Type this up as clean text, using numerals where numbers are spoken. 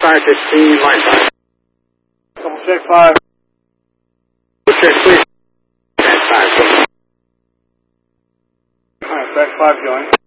515, line 5. Double check 5. Double check, please. Back 5, please. Alright, back 5 going.